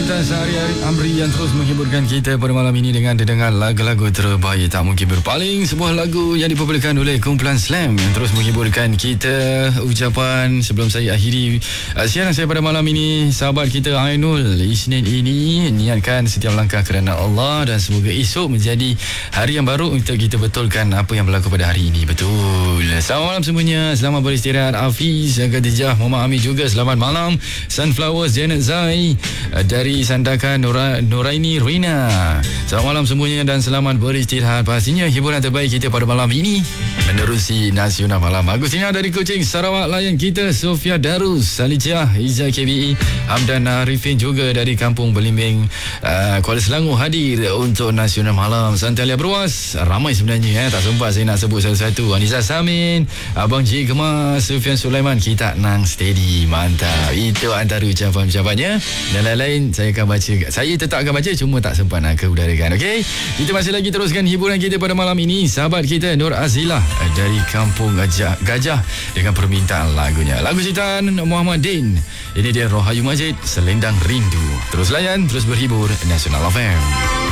Sultan Sahari Amri yang terus menghiburkan kita pada malam ini dengan dengar lagu-lagu terbaik tak mungkin berpaling. Sebuah lagu yang dipopularkan oleh kumpulan Slam yang terus menghiburkan kita. Ucapan sebelum saya akhiri siaran saya pada malam ini, sahabat kita Ainul, Isnin ini niatkan setiap langkah kerana Allah dan semoga esok menjadi hari yang baru untuk kita betulkan apa yang berlaku pada hari ini. Betul. Selamat malam semuanya. Selamat beristirahat. Hafiz, Khadijah, Muhammad Amir juga selamat malam. Sunflowers, Janet Zai dari Sandakan, Nuraini Rina. Selamat malam semuanya dan selamat beristirahat. Pastinya hiburan terbaik kita pada malam ini menerusi Nasional Malam. Agustina dari Kuching, Sarawak layan kita. Sofia Darus, Saliciah, Izzah KBE, Hamdan Arifin juga dari Kampung Belimbing, Kuala Selangor hadir untuk Nasional Malam. Santalia Berwas, ramai sebenarnya tak sempat saya nak sebut satu-satu. Anissa Samin, Abang J Kemas, Sufian Sulaiman, kita nang steady, mantap. Itu antara ucapan-ucapannya dan lain-lain saya akan baca. Saya tetap akan baca, cuma tak sempat nak keudarakan. Okey, kita masih lagi teruskan hiburan kita pada malam ini. Sahabat kita Nur Azilah dari Kampung Gajah dengan permintaan lagunya, lagu ciptaan Muhammad Din. Ini dia Rohayu Majid, Selendang Rindu. Terus layan, terus berhibur Nasional FM.